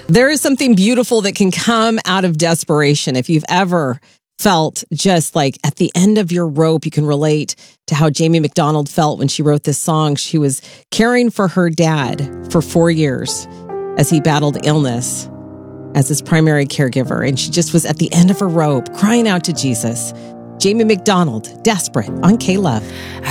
There is something beautiful that can come out of desperation. If you've ever felt just like at the end of your rope, you can relate to how Jamie McDonald felt when she wrote this song. She was caring for her dad for 4 years as he battled illness as his primary caregiver. And she just was at the end of her rope, crying out to Jesus. Jamie McDonald, Desperate on K-Love.